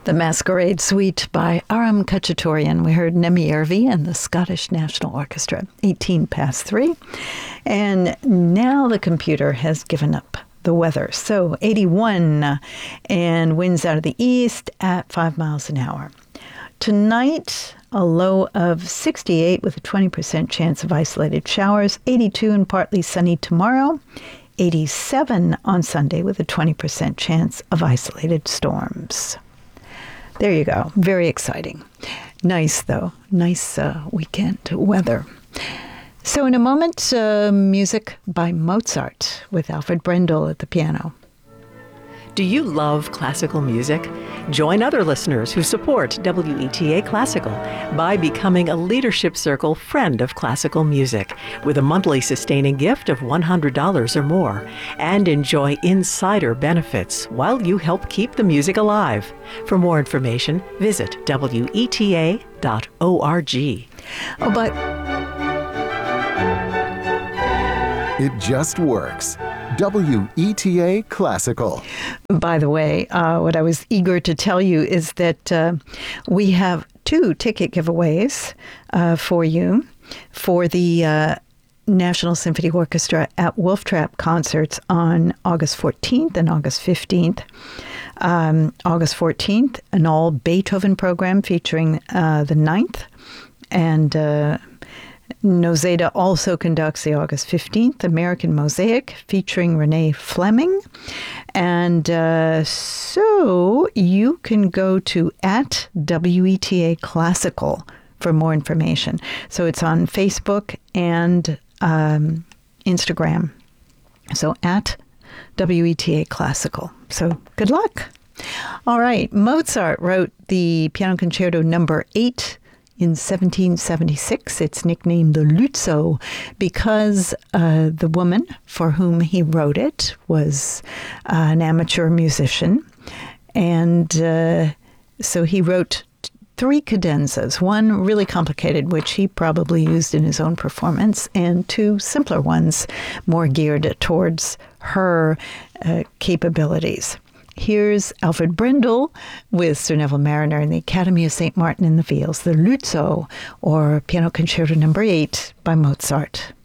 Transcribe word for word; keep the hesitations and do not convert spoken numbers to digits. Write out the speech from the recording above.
The Masquerade Suite by Aram Khachaturian. We heard Nemi Ervi and the Scottish National Orchestra, eighteen past three. And now the computer has given up the weather. So eighty-one and winds out of the east at five miles an hour. Tonight, a low of sixty-eight with a twenty percent chance of isolated showers, eighty-two and partly sunny tomorrow, eighty-seven on Sunday with a twenty percent chance of isolated storms. There you go. Very exciting. Nice, though. Nice uh, weekend weather. So in a moment, uh, music by Mozart with Alfred Brendel at the piano. Do you love classical music? Join other listeners who support W E T A Classical by becoming a Leadership Circle Friend of Classical Music with a monthly sustaining gift of one hundred dollars or more, and enjoy insider benefits while you help keep the music alive. For more information, visit W E T A dot org. Oh, but it just works. W E T A Classical. By the way, uh, what I was eager to tell you is that uh, we have two ticket giveaways uh, for you for the uh, National Symphony Orchestra at Wolf Trap concerts on August fourteenth and August fifteenth. Um, August fourteenth, an all Beethoven program featuring uh, the Ninth, and uh, Nozeda also conducts the August fifteenth American Mosaic featuring Renee Fleming. And uh, so you can go to at W E T A Classical for more information. So it's on Facebook and um, Instagram. So at W E T A Classical. So good luck. All right. Mozart wrote the Piano Concerto number eight in seventeen seventy-six. It's nicknamed the Lützow because uh, the woman for whom he wrote it was uh, an amateur musician. And uh, so he wrote t- three cadenzas, one really complicated, which he probably used in his own performance, and two simpler ones more geared towards her uh, capabilities. Here's Alfred Brendel with Sir Neville Marriner and the Academy of Saint Martin in the Fields, the Lützow, or Piano Concerto number eight by Mozart.